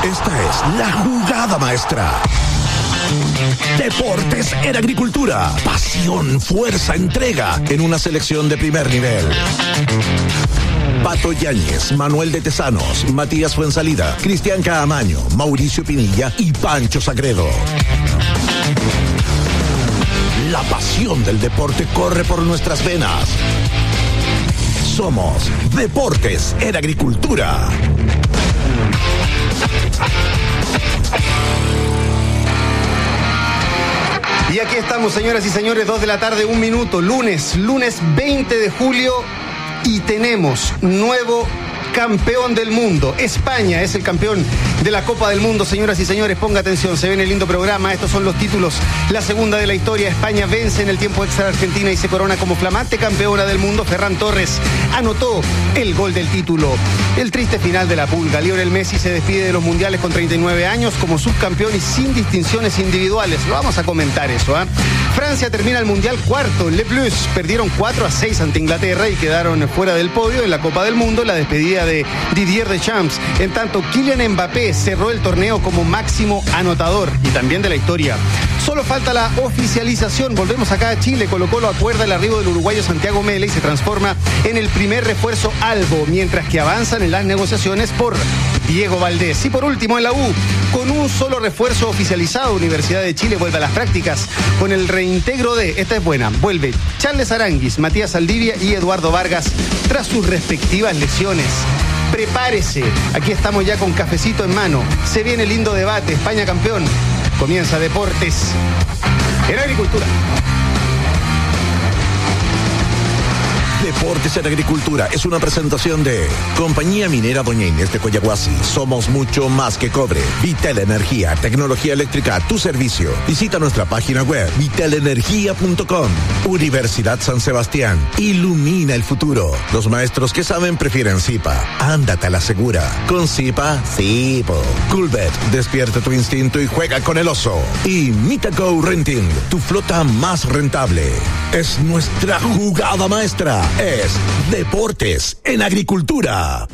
Esta es la jugada maestra. Deportes en Agricultura. Pasión, fuerza, entrega en una selección de primer nivel. Pato Yáñez, Manuel de Tesanos, Matías Fuensalida, Cristian Caamaño, Mauricio Pinilla y Pancho Sagredo. La pasión del deporte corre por nuestras venas. Somos Deportes en Agricultura. Y aquí estamos, señoras y señores, 2 de la tarde, 1 minuto, lunes 20 de julio, y tenemos nuevo campeón del mundo. España es el campeón de la Copa del Mundo, señoras y señores. Ponga atención, se viene el lindo programa. Estos son los títulos. La segunda de la historia. España vence en el tiempo extra a Argentina y se corona como flamante campeona del mundo. Ferran Torres anotó el gol del título. El triste final de la pulga. Lionel Messi se despide de los mundiales con 39 años como subcampeón y sin distinciones individuales. Lo vamos a comentar eso, ¿eh? Francia termina el mundial cuarto. Le Plus perdieron 4-6 ante Inglaterra y quedaron fuera del podio en la Copa del Mundo. La despedida de Didier Deschamps. En tanto, Kylian Mbappé cerró el torneo como máximo anotador y también de la historia. Solo falta la oficialización. Volvemos acá a Chile. Colo-Colo acuerda el arribo del uruguayo Santiago Mele y se transforma en el primer refuerzo albo, mientras que avanzan en las negociaciones por Diego Valdés. Y por último, en la U, con un solo refuerzo oficializado, Universidad de Chile vuelve a las prácticas con el reintegro de, esta es buena, vuelve Charles Aranguis, Matías Saldivia y Eduardo Vargas tras sus respectivas lesiones. Prepárese, aquí estamos ya con cafecito en mano. Se viene el lindo debate. España campeón. Comienza Deportes en Agricultura. Deportes en Agricultura es una presentación de Compañía Minera Doña Inés de Coyahuasi. Somos mucho más que cobre. Vital Energía, tecnología eléctrica a tu servicio. Visita nuestra página web vitalenergia.com. Universidad San Sebastián. Ilumina el futuro. Los maestros que saben prefieren Zipa. Ándate a la segura. Con Zipa, sí, po. Coolbet, despierta tu instinto y juega con el oso. Y Mitaco Renting, tu flota más rentable. Es nuestra jugada maestra. Es Deportes en Agricultura.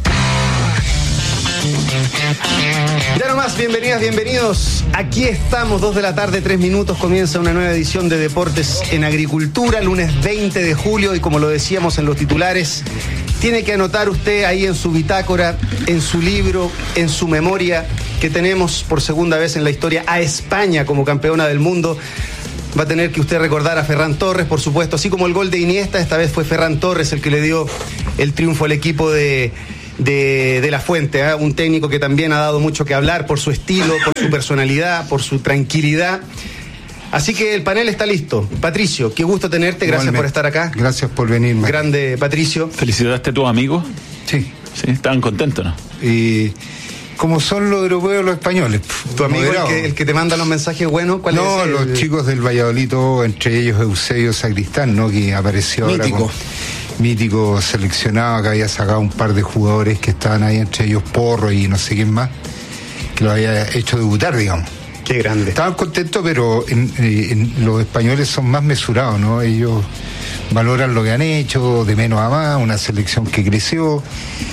Ya nomás, bienvenidas, bienvenidos. Aquí estamos, 2 de la tarde, 3 minutos. Comienza una nueva edición de Deportes en Agricultura, lunes 20 de julio. Y como lo decíamos en los titulares, tiene que anotar usted ahí en su bitácora, en su libro, en su memoria, que tenemos por segunda vez en la historia a España como campeona del mundo. Va a tener que usted recordar a Ferran Torres, por supuesto, así como el gol de Iniesta. Esta vez fue Ferran Torres el que le dio el triunfo al equipo de La Fuente, ¿eh? Un técnico que también ha dado mucho que hablar por su estilo, por su personalidad, por su tranquilidad. Así que el panel está listo. Patricio, qué gusto tenerte, gracias por estar acá. Gracias por venir, María. Grande, Patricio. ¿Felicitaste a tus amigos? Sí. Sí, estaban contentos, ¿no? Y como son los europeos los españoles. ¿Tu amigo el que te manda los mensajes buenos? ¿Cuál no, es los chicos del Valladolid, entre ellos Eusebio Sacristán, ¿no? Que apareció mítico. Ahora mítico seleccionado, que había sacado un par de jugadores que estaban ahí, entre ellos Porro y no sé quién más, que lo había hecho debutar, digamos. Qué grande. Estaban contentos, pero en los españoles son más mesurados, ¿no? Ellos valoran lo que han hecho, de menos a más, una selección que creció,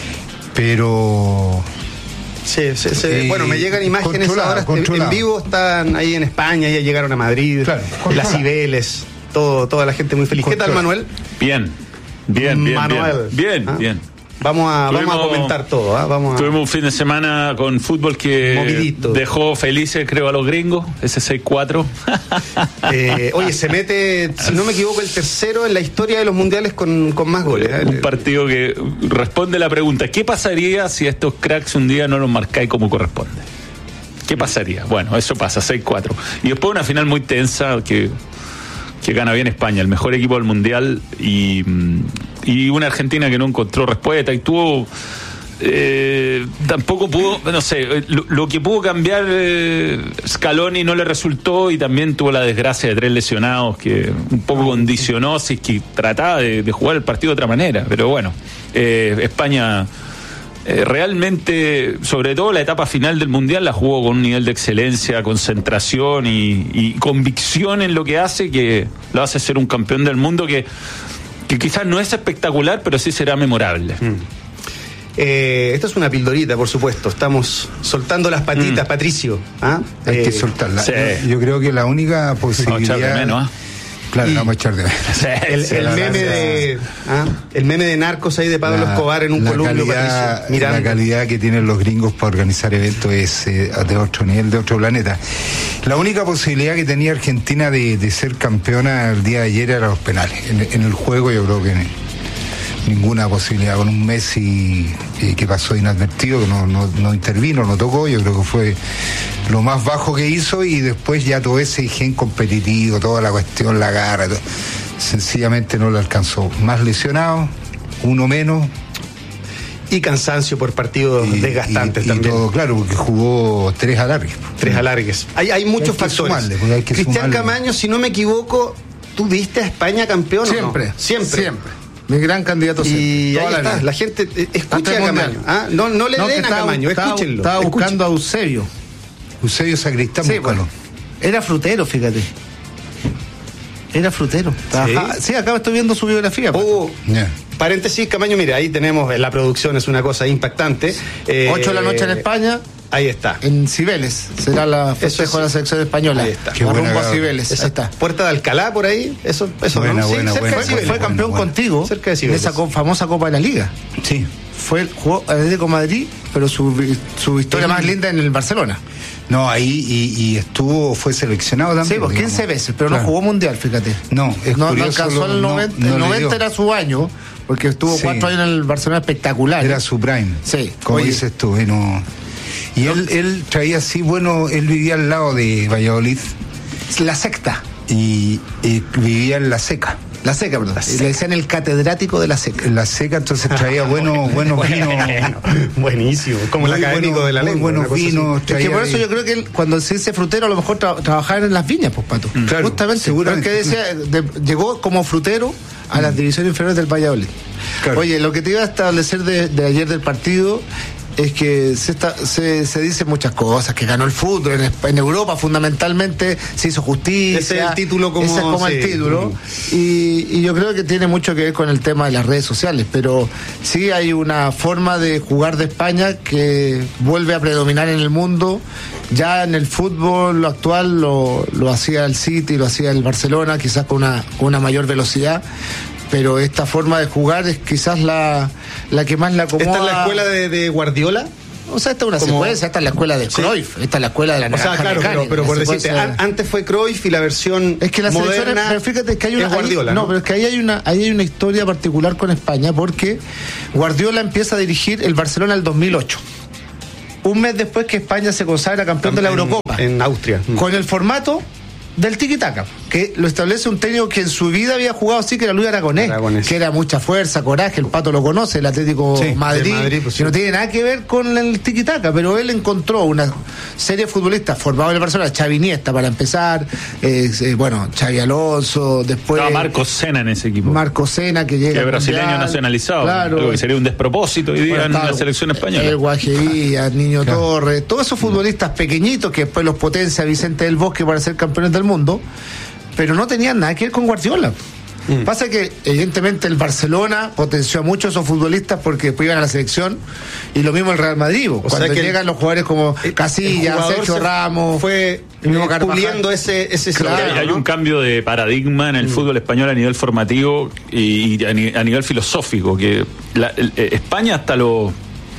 pero... Sí, bueno, me llegan imágenes ahora en vivo, están ahí en España, ya llegaron a Madrid, claro, las Cibeles, toda la gente muy feliz. ¿Qué tal, Manuel? Bien. Manuel. Bien. Vamos a comentar todo, ¿eh? Tuvimos un fin de semana con fútbol que movidito. Dejó felices, creo, a los gringos, ese 6-4. Oye, se mete, si no me equivoco, el tercero en la historia de los mundiales con más goles, ¿eh? Un partido que responde la pregunta: ¿qué pasaría si a estos cracks un día no los marcáis como corresponde? ¿Qué pasaría? Bueno, eso pasa, 6-4. Y después una final muy tensa que gana bien España, el mejor equipo del mundial, y una Argentina que no encontró respuesta y tuvo tampoco pudo, no sé, lo que pudo cambiar Scaloni no le resultó, y también tuvo la desgracia de 3 lesionados que un poco condicionó si es que trataba de jugar el partido de otra manera. Pero bueno, España realmente, sobre todo la etapa final del mundial, la jugó con un nivel de excelencia, concentración y convicción en lo que hace, que lo hace ser un campeón del mundo que quizás no es espectacular, pero sí será memorable. Esto es una pildorita, por supuesto. Estamos soltando las patitas, Patricio. Hay que soltarla. Sí. Yo creo que la única posibilidad... Claro, vamos a echar de menos. El meme de Narcos ahí de Pablo Escobar en un columpio, Patricio. La calidad que tienen los gringos para organizar eventos es de otro nivel, de otro planeta. La única posibilidad que tenía Argentina de ser campeona el día de ayer era los penales. En el juego yo creo que ninguna posibilidad, con un Messi que pasó inadvertido, que no intervino, no tocó. Yo creo que fue lo más bajo que hizo, y después ya todo ese gen competitivo, toda la cuestión, la garra, sencillamente no le alcanzó. Más lesionado, uno menos. Y cansancio por partidos desgastantes también. Todo, claro, porque jugó 3 alargues. 3 alargues. Hay muchos factores. Hay que Cristian sumarle. Camaño, si no me equivoco, ¿tú viste a España campeón Siempre, o no? Siempre. Mi gran candidato siempre. Y ahí está, vida. la gente escucha Antes a del Camaño. Mundial. No le den a Camaño, escúchenlo. Estaba buscando a Eusebio. Eusebio Sacristán, Sí, búscalo. bueno. Era frutero, fíjate. Era frutero. Sí, acá estoy viendo su biografía. Yeah. Paréntesis, Camaño, mire, ahí tenemos, la producción es una cosa impactante. 8 de la noche en España, Ahí está. en Cibeles. Será la festejo de la selección española. Ahí está. Qué Va buena rumbo a cabra. Cibeles. Ahí está. Puerta de Alcalá por ahí, eso Buena, ¿no? buena, cerca buena, de Cibeles. Fue campeón bueno. contigo Cerca de en Cibeles. esa famosa Copa de la Liga. Sí. Jugó Atlético Madrid, pero su historia más linda en el Barcelona. No, ahí y fue seleccionado también. Sí, pues 15 digamos. veces, pero Claro. no jugó mundial, fíjate. No, es no curioso, alcanzó el 90. no El le 90 dio. era su año, porque estuvo Sí. 4 años en el Barcelona espectacular. Era su prime. Sí. Como Oye, dices tú, y él traía así, él vivía al lado de Valladolid la secta. y vivía en La Seca. La seca, perdón. Le decían el catedrático de la seca. En La Seca, entonces traía buenos vinos. Buenísimo, como el Muy académico bueno, de la muy lengua. buenos una cosa así. vinos. Es que traía por eso de- yo creo que cuando se dice frutero, a lo mejor trabajaba en las viñas, pues, Pato. Claro, Justamente. seguramente. Porque decía, llegó como frutero a las divisiones inferiores del Valladolid. Claro. Oye, lo que te iba a establecer de ayer del partido es que se dicen muchas cosas, que ganó el fútbol en Europa fundamentalmente, se hizo justicia. Ese es el título como- Ese es como el sí. título. Y yo creo que tiene mucho que ver con el tema de las redes sociales, pero sí hay una forma de jugar de España que vuelve a predominar en el mundo. Ya en el fútbol lo actual lo hacía el City, lo hacía el Barcelona, quizás con una mayor velocidad. Pero esta forma de jugar es quizás la que más la acomoda. ¿Esta es la escuela de Guardiola? O sea, esta es una como- secuencia, esta es la escuela de Cruyff, esta es la escuela de la O sea, naranja claro, mecánica, pero por la decirte, secuencia de- antes fue Cruyff y la versión Es que la selección, moderna pero fíjate que hay una es Guardiola, ¿no? pero es que ahí hay una historia particular con España, porque Guardiola empieza a dirigir el Barcelona el 2008. Un mes después que España se consagra campeón de la Eurocopa. En Austria. Con el formato del tiki-taka, que lo establece un técnico que en su vida había jugado así, que era Luis Aragonés, que era mucha fuerza, coraje, el Pato lo conoce, el Atlético Sí, Madrid, de Madrid, pues, que sí. no tiene nada que ver con el tiki-taka, pero él encontró una serie de futbolistas formados en el Barcelona, Xavi Iniesta para empezar, Xavi Alonso, después Estaba Marcos Sena en ese equipo. Marco Sena, que llega que es al brasileño Mundial, nacionalizado. claro. Algo que sería un despropósito hoy día Bueno, en estaba la selección El española. Guajería, el Niño Torres, todos esos futbolistas pequeñitos que después los potencia Vicente del Bosque para ser campeones del mundo, pero no tenían nada que ver con Guardiola. Pasa que evidentemente el Barcelona potenció a muchos de esos futbolistas porque después iban a la selección, y lo mismo el Real Madrid. Cuando sea que llegan los jugadores como Casillas, jugador Sergio se Ramos, fue el mismo Carvajal. puliendo ese Claro, sistema, Hay ¿no? un cambio de paradigma en el fútbol español a nivel formativo y a nivel filosófico, que España hasta lo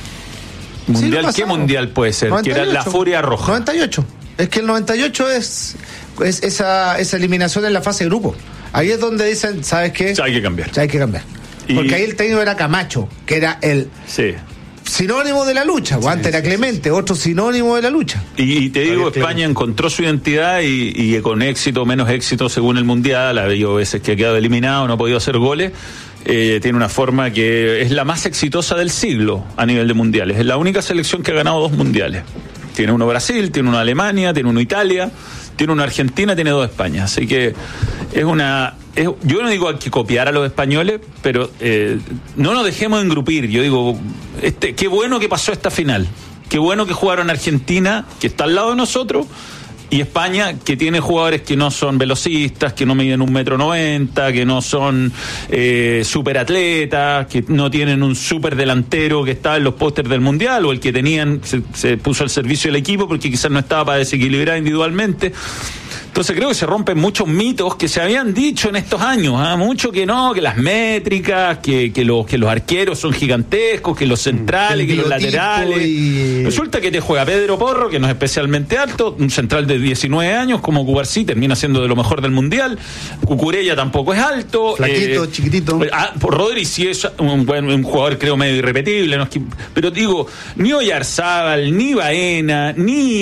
mundial, lo ¿qué pasado. mundial puede ser? Que era la 98. furia roja. 98. Es que el 98 es esa eliminación en la fase de grupo. Ahí es donde dicen, ¿sabes qué? Ya hay que cambiar. Ya hay que cambiar. Porque ahí el técnico era Camacho, que era el Sí. sinónimo de la lucha. O antes era Clemente, otro sinónimo de la lucha. Y te digo, Javier España encontró su identidad y con éxito o menos éxito según el mundial. Ha habido veces que ha quedado eliminado, no ha podido hacer goles. Tiene una forma que es la más exitosa del siglo a nivel de mundiales. Es la única selección que ha ganado 2 mundiales. Tiene uno Brasil, tiene uno Alemania, tiene uno Italia, tiene uno Argentina, tiene 2 España. Así que yo no digo hay que copiar a los españoles, pero no nos dejemos engrupir. Yo digo, qué bueno que pasó esta final. Qué bueno que jugaron Argentina, que está al lado de nosotros, Y España, que tiene jugadores que no son velocistas, que no miden 1,90 m, que no son superatletas, que no tienen un super delantero que está en los pósters del Mundial, o el que tenían se puso al servicio del equipo porque quizás no estaba para desequilibrar individualmente. Entonces creo que se rompen muchos mitos que se habían dicho en estos años, mucho que no, que las métricas, que los arqueros son gigantescos, que los centrales, que los laterales. Resulta que te juega Pedro Porro, que no es especialmente alto, un central de 19 años, como Cubarsí, termina siendo de lo mejor del Mundial. Cucurella tampoco es alto. Flaquito, chiquitito. Rodri sí es un jugador, creo, medio irrepetible, ¿no? Pero digo, ni Oyarzábal, ni Baena, ni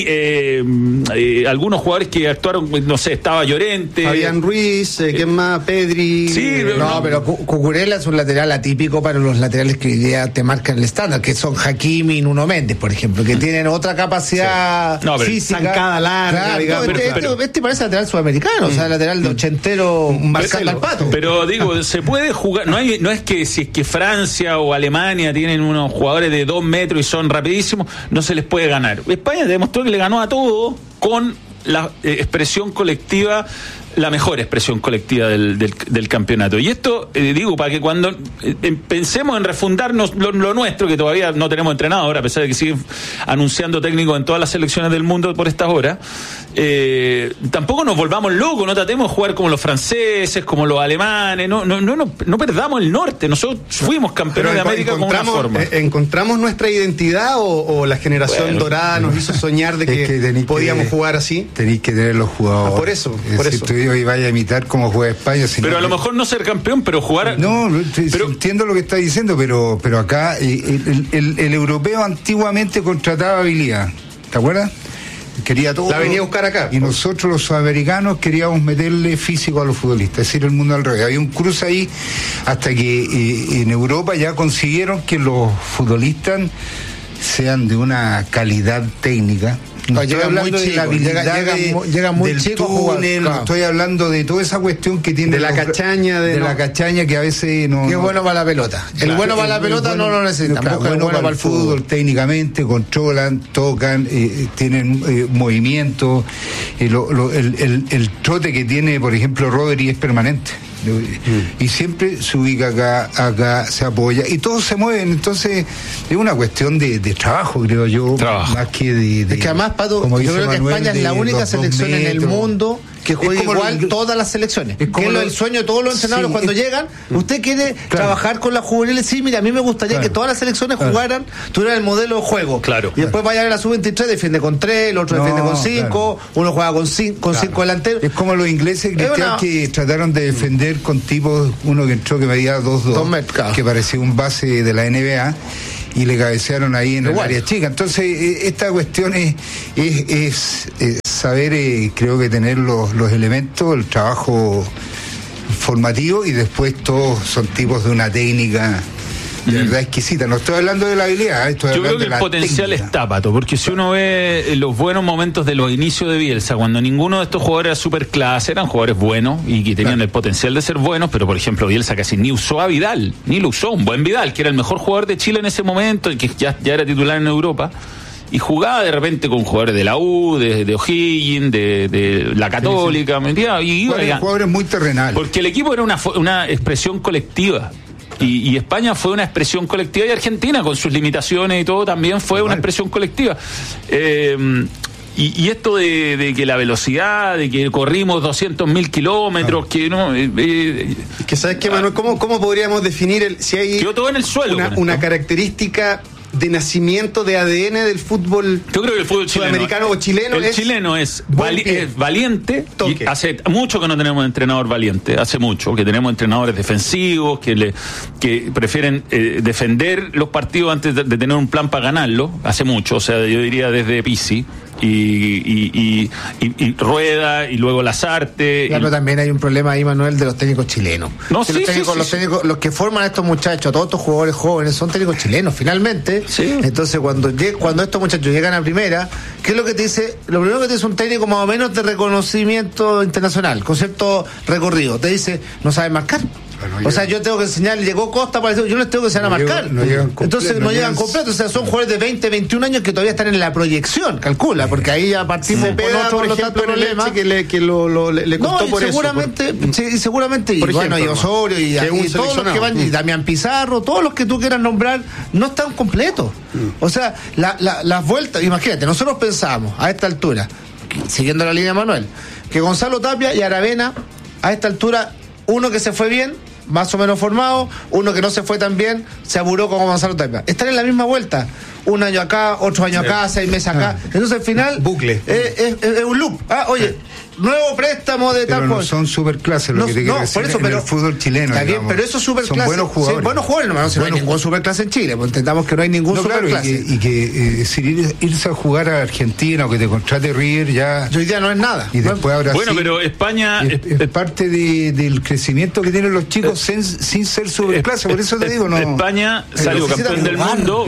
algunos jugadores que actuaron, no sé, estaba Llorente, Fabián Ruiz, ¿quién más? Pedri. Sí, pero Cucurella es un lateral atípico para los laterales que hoy día te marcan el estándar, que son Hakimi y Nuno Méndez, por ejemplo, que tienen otra capacidad física. Zancada larga, claro, digamos. Este parece lateral sudamericano, o sea, lateral de ochentero marcando al pato. Pero digo, se puede jugar, no es que si es que Francia o Alemania tienen unos jugadores de 2 metros y son rapidísimos, no se les puede ganar. España demostró que le ganó a todo con la expresión colectiva, la mejor expresión colectiva del campeonato. Y esto, digo, para que cuando pensemos en refundarnos lo nuestro, que todavía no tenemos entrenador, a pesar de que siguen anunciando técnicos en todas las selecciones del mundo por estas horas, tampoco nos volvamos locos, no tratemos de jugar como los franceses, como los alemanes, no perdamos el norte. Nosotros fuimos campeones de América con una forma. ¿Encontramos nuestra identidad o la generación dorada nos hizo soñar de que podíamos jugar así? Tenéis que tener los jugadores. Por eso. Tú hoy vaya a imitar cómo juega España. Pero a lo mejor no ser campeón, pero jugar. No, entiendo lo que está diciendo, pero acá el europeo antiguamente contrataba habilidad. ¿Te acuerdas? Quería todo. La venía a buscar acá. Y nosotros los sudamericanos queríamos meterle físico a los futbolistas, es decir, el mundo al revés. Había un cruce ahí hasta que en Europa ya consiguieron que los futbolistas sean de una calidad técnica. No estoy hablando de la habilidad llega muy del chico túnel, claro. Estoy hablando de toda esa cuestión que tiene de la cachaña la cachaña que a veces no. Que es bueno para la pelota. El bueno para la pelota no lo necesitan. Claro, bueno para el fútbol, técnicamente controlan, tocan, tienen movimiento. El trote que tiene, por ejemplo, Rodri es permanente. Y siempre se ubica acá se apoya y todos se mueven. Entonces es una cuestión de trabajo, creo yo, más que de es que además, Pato, yo creo que España es la única selección en el mundo que juega igual todas las selecciones. Es el sueño de todos los entrenadores cuando llegan. Usted quiere trabajar con las juveniles. Sí, mira, a mí me gustaría que todas las selecciones jugaran, tuvieran el modelo de juego. Y después vaya a la sub-23, defiende con 3, el otro defiende con 5, uno juega con 5 delanteros. Es como los ingleses que trataron de defender con tipos, uno que entró que medía 2'2", que parecía un base de la NBA, y le cabecearon ahí en el área chica. Entonces esta cuestión es saber, creo que tener los elementos, el trabajo formativo, y después todos son tipos de una técnica de verdad exquisita. No estoy hablando de la habilidad, yo creo que el potencial está, Pato, porque si uno ve los buenos momentos de los inicios de Bielsa, cuando ninguno de estos jugadores era superclase, eran jugadores buenos y que tenían el potencial de ser buenos, pero por ejemplo Bielsa casi ni usó a Vidal, ni lo usó, un buen Vidal, que era el mejor jugador de Chile en ese momento, y que ya era titular en Europa, y jugaba de repente con jugadores de la U, de O'Higgins, de la Católica, y iba jugadores muy terrenales. Porque el equipo era una expresión colectiva. Y España fue una expresión colectiva, y Argentina, con sus limitaciones y todo, también fue una expresión colectiva. Y esto de que la velocidad, de que corrimos 200.000 kilómetros, que no. Que sabes qué, Manuel, ¿cómo podríamos definir si hay quedó todo en el suelo, una característica de nacimiento de ADN del fútbol? Yo creo que el fútbol sudamericano o chileno chileno es valiente. Y hace mucho que no tenemos entrenador valiente, hace mucho que tenemos entrenadores defensivos que prefieren defender los partidos antes de tener un plan para ganarlo, hace mucho, o sea, yo diría desde Pizzi y Rueda, y luego Lazarte. Claro, también hay un problema ahí, Manuel, de los técnicos chilenos. Los técnicos, los que forman a estos muchachos, a todos estos jugadores jóvenes, son técnicos chilenos, finalmente. Entonces, cuando estos muchachos llegan a primera, ¿qué es lo que te dice? Lo primero que te dice un técnico más o menos de reconocimiento internacional, con cierto recorrido, te dice, no sabes marcar. O sea, yo tengo que enseñar, llegó Costa, yo no les tengo que enseñar a marcar. Entonces no llegan completos. O sea, son jugadores de 20, 21 años que todavía están en la proyección, calcula, porque ahí ya partimos con otro problema. Que le costó por seguramente, eso. Sí, seguramente. Y por bueno, ejemplo, y Osorio, y todos los que van, y Damián Pizarro, todos los que tú quieras nombrar, no están completos. O sea, las vueltas, imagínate, nosotros pensamos a esta altura, siguiendo la línea de Manuel, que Gonzalo Tapia y Aravena, a esta altura, uno que se fue bien, más o menos formado, uno que no se fue tan bien, se apuró como Gonzalo Tapia. Están en la misma vuelta, un año acá, 8 años acá, 6 meses acá. Entonces al final bucle. Es un loop. Nuevo préstamo de tal cosa. No son superclases lo que te quiero decir, por eso, pero el fútbol chileno. Está bien, pero eso es superclase. Son buenos jugadores. Sí, buenos jugadores, no hay ningún superclase en Chile, pues intentamos que no hay ningún superclase. Y que irse a jugar a Argentina o que te contrate River ya. Hoy día no es nada. Y después ahora bueno, pero España es parte del crecimiento que tienen los chicos sin ser superclase. Por eso te digo, no. España salió campeón del mundo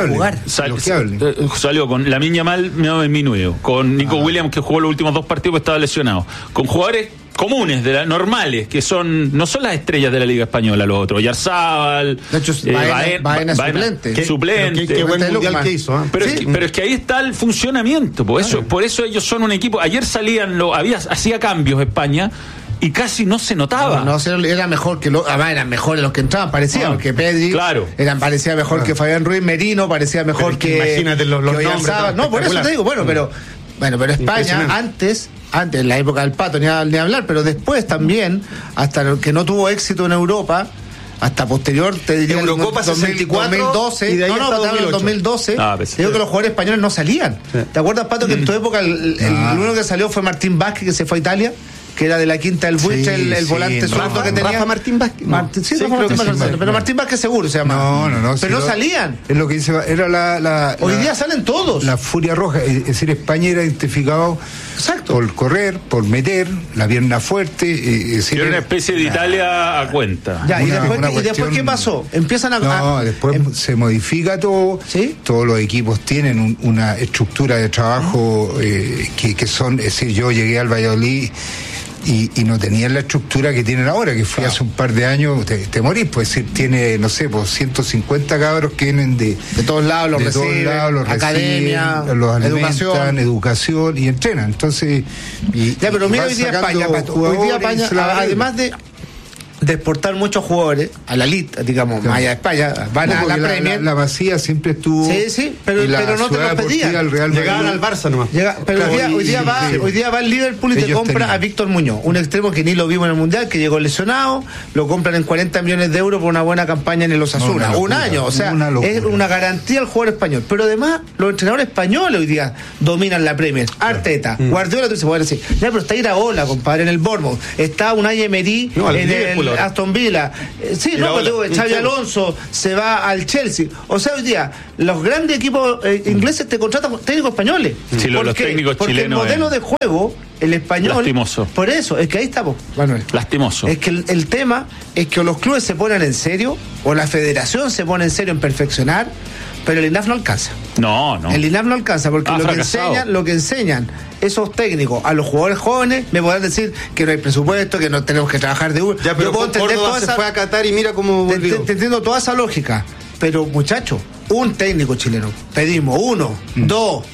salió con Lamine Yamal disminuido, con Nico Williams, que jugó los últimos 2 partidos, estaba lesionado, con jugadores comunes, normales, que no son las estrellas de la Liga Española, los otros. Yarzábal, de hecho, Baena suplente. Qué buen mundial que hizo. Pero es que ahí está el funcionamiento. Por eso ellos son un equipo. Ayer hacía cambios España y casi no se notaba. No, era mejor que eran mejores los que entraban, parecía, porque Pedri parecía mejor que Fabián Ruiz, Merino parecía mejor que imagínate los nombres. No, por eso te digo, pero España antes, en la época del Pato, ni hablar, pero después también, hasta que no tuvo éxito en Europa, hasta posterior, te diría, Eurocopa 64, 2012, y de ahí hasta 2012, digo que los jugadores españoles no salían. ¿Te acuerdas, Pato, que en tu época el único que salió fue Martín Vázquez, que se fue a Italia? Que era de la Quinta del Buitre, el volante zurdo que tenía. Rafa Martín Vázquez. Pero Martín Vázquez seguro se llama. No. Pero no salían. Es lo que dice, era hoy día salen todos. La furia roja. Es decir, España era identificado por correr, por meter, la pierna fuerte. Era una especie de Italia a cuenta. Ya, y después ¿qué pasó? Empiezan después se modifica todo. ¿Sí? Todos los equipos tienen una estructura de trabajo que son, es decir, yo llegué al Valladolid y no tenían la estructura que tienen ahora, que fue hace un par de años, te morís, pues decir, tiene, no sé, pues 150 cabros que vienen de todos lados, los reciben, academia, los alimentan, educación y entrenan. Entonces, pero mira hoy día España, además de exportar muchos jugadores a la elite, digamos, más allá de España, van a la Premier. La Masía siempre estuvo. Sí, pero no te lo pedían. Llegaban al Barça nomás. Pero hoy día va el Liverpool y te compra a Víctor Muñoz, un extremo que ni lo vimos en el Mundial, que llegó lesionado, lo compran en 40 millones de euros por una buena campaña en el Osasuna. Un año, o sea, es una garantía al jugador español. Pero además, los entrenadores españoles hoy día dominan la Premier. Arteta, Guardiola, tú se puede decir, pero está Iraola, compadre, en el Bournemouth, está Unai Emery en el Aston Villa, Xabi Alonso se va al Chelsea. O sea, hoy día los grandes equipos ingleses te contratan técnicos españoles. Sí, los técnicos porque chilenos. Porque el modelo de juego, el español. Lastimoso. Por eso, es que ahí estamos, Manuel. Lastimoso. Es que el tema es que los clubes se ponen en serio, o la federación se pone en serio en perfeccionar, pero el INAF no alcanza. No. El INAF no alcanza, porque lo que enseñan esos técnicos a los jugadores jóvenes, me podrán decir que no hay presupuesto, que no tenemos que trabajar de uno. Ya, pero Córdoba se fue a Qatar y mira cómo volvió. Te entiendo toda esa lógica, pero muchachos, un técnico chileno, pedimos 1, 2,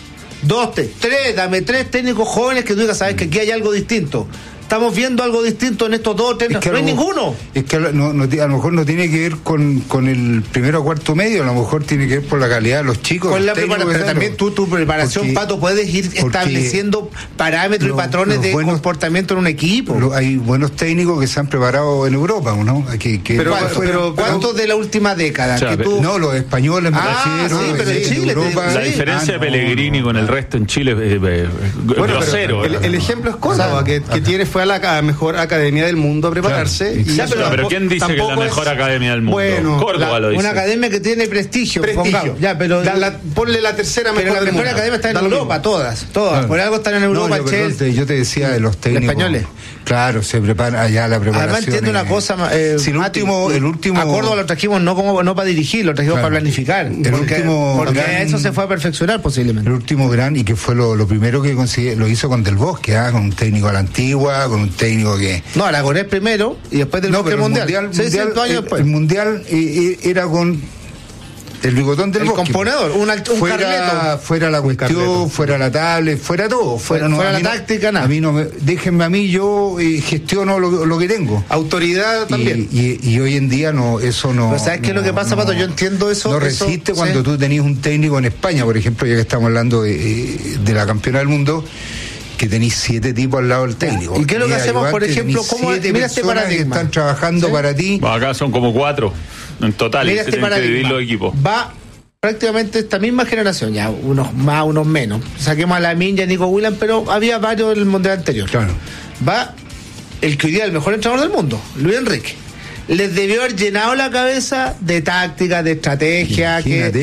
3, dame 3 técnicos jóvenes que tú digas, sabes que aquí hay algo distinto. Estamos viendo algo distinto en estos 2 o 3, no hay ninguno. Es que a lo mejor no tiene que ver con el primero o cuarto medio, a lo mejor tiene que ver por la calidad de los chicos. Con la preparación, pero también tu preparación, Pato, puedes ir estableciendo parámetros y patrones de comportamiento en un equipo. Hay buenos técnicos que se han preparado en Europa, ¿no? Pero ¿cuántos de la última década? No, los españoles me refiero. Sí, pero en Chile. La diferencia de Pellegrini con el resto en Chile es grosero. El ejemplo es Córdoba, que tiene fue a la mejor academia del mundo a prepararse. Pero ¿quién dice que es la mejor academia del mundo? Bueno, Córdoba lo dice. Una academia que tiene prestigio. Pero ponle la tercera mejor. Pero la mejor academia está en Europa, todas. Por algo están en Europa, Chelsea. Yo te decía de los técnicos españoles. Claro, se prepara allá la preparación. Además entiendo una cosa, si el último a Córdoba lo trajimos no para dirigir, lo trajimos para planificar. Porque eso se fue a perfeccionar posiblemente. El último gran, y que fue lo primero que consiguió, lo hizo con Del Bosque, con un técnico a la antigua, estaba con un técnico que... No, Aragonés primero y después del mundial. 600 años después. El mundial era con el bigotón del Bosque. Componedor, un Carleto. Fuera la cuestión, fuera la tablet, fuera todo. Fuera la táctica, nada. A mí déjenme a mí, yo gestiono lo que tengo. Autoridad también. Y hoy en día eso no... Pero ¿sabes qué es lo que pasa, Pato? Yo entiendo eso. No resiste cuando tú tenías un técnico en España, por ejemplo, ya que estamos hablando de la campeona del mundo, que tenéis 7 tipos al lado del técnico. ¿Y qué es lo que hacemos, por ejemplo? Mira este paradigma que están trabajando para ti. Acá son como 4 en total. Mira este paradigma. Los equipos. Va prácticamente esta misma generación, ya unos más, unos menos. Saquemos a Lamine y a Nico Williams, pero había varios del mundial anterior. Claro. Va el que hoy día es el mejor entrenador del mundo, Luis Enrique. Les debió haber llenado la cabeza de táctica, de estrategia.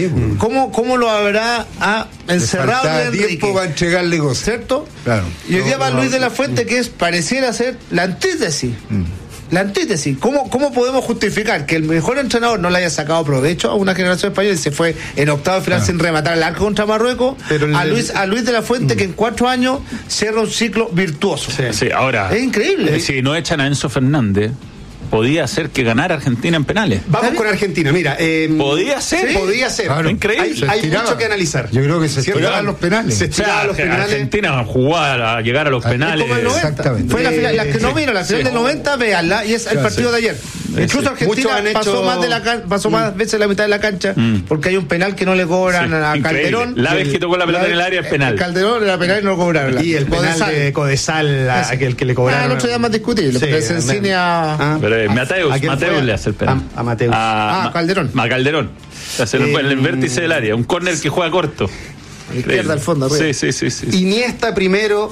¿Cómo lo habrá encerrado Luis Enrique? Tiempo para entregarle cosas, ¿cierto? Claro. Y hoy día va Luis de la Fuente, que pareciera ser la antítesis. La antítesis. ¿Cómo podemos justificar que el mejor entrenador no le haya sacado provecho a una generación española y se fue en octavo final sin rematar el arco contra Marruecos? Pero a Luis de la Fuente, que en 4 años cierra un ciclo virtuoso. Sí, ahora. Es increíble. Si no echan a Enzo Fernández, podía hacer que ganara Argentina en penales. Vamos con Argentina, mira. Podía ser. Sí, podía ser. Claro, increíble. Hay mucho que analizar. Yo creo que se tiraban los penales. Argentina a llegar a los penales. Exactamente. Fue la final, las que no vino, la final del 90, véanla, y es el partido de ayer. Incluso Argentina pasó más veces la mitad de la cancha, porque hay un penal que no le cobran a Calderón. La vez que tocó la pelota en el área es penal. Calderón era penal y no lo cobraron. Y el penal de Codesal, aquel que le cobraron. El otro día más discutible, porque se enseña Mateus le hace el penal. A Mateus. Calderón. A Calderón. En el vértice del área. Un córner que juega corto. A la izquierda, al fondo. Sí. Iniesta primero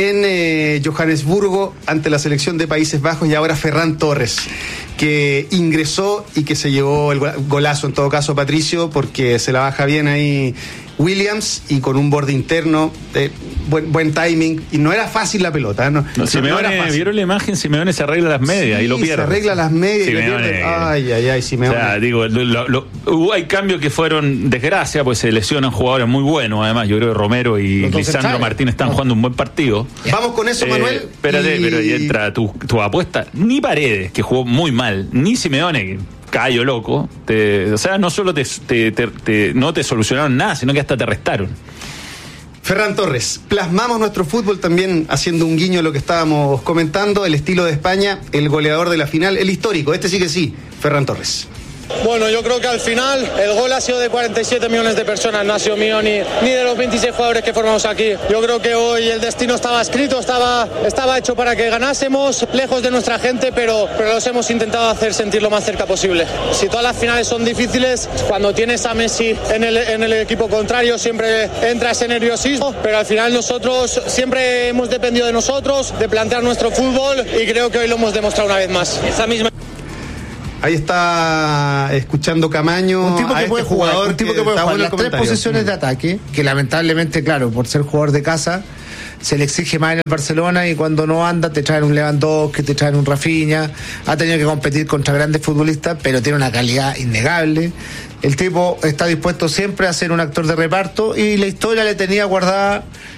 en Johannesburgo ante la selección de Países Bajos, y ahora Ferran Torres, que ingresó y que se llevó el golazo, en todo caso, Patricio, porque se la baja bien ahí Williams y con un borde interno, buen timing, y no era fácil la pelota. Simeone, ¿vieron la imagen? Simeone se arregla las medias y lo pierde. Se arregla las medias Simeone, y lo pierde. Ay, Simeone. O sea, digo, hay cambios que fueron desgracia, pues se lesionan jugadores muy buenos. Además, yo creo que Romero y Lisandro Martínez están jugando un buen partido. Vamos con eso, Manuel. Espérate, pero y entra tu apuesta. Ni Paredes, que jugó muy mal, ni Simeone, que callo loco, o sea, no solo no te solucionaron nada, sino que hasta te restaron. Ferran Torres, plasmamos nuestro fútbol también haciendo un guiño a lo que estábamos comentando, el estilo de España, el goleador de la final, el histórico, sí que sí, Ferran Torres. Bueno, yo creo que al final el gol ha sido de 47 millones de personas, no ha sido mío ni de los 26 jugadores que formamos aquí. Yo creo que hoy el destino estaba escrito, estaba hecho para que ganásemos, lejos de nuestra gente, pero los hemos intentado hacer sentir lo más cerca posible. Si todas las finales son difíciles, cuando tienes a Messi en el equipo contrario siempre entra ese nerviosismo, pero al final nosotros siempre hemos dependido de nosotros, de plantear nuestro fútbol, y creo que hoy lo hemos demostrado una vez más. Esa misma... Ahí está escuchando Camaño. Un tipo que puede jugar, un tipo que puede jugar las 3 posiciones de ataque, que lamentablemente, claro, por ser jugador de casa, se le exige más en el Barcelona, y cuando no anda te traen un Lewandowski, te traen un Rafinha. Ha tenido que competir contra grandes futbolistas, pero tiene una calidad innegable. El tipo está dispuesto siempre a ser un actor de reparto, y la historia le tenía guardada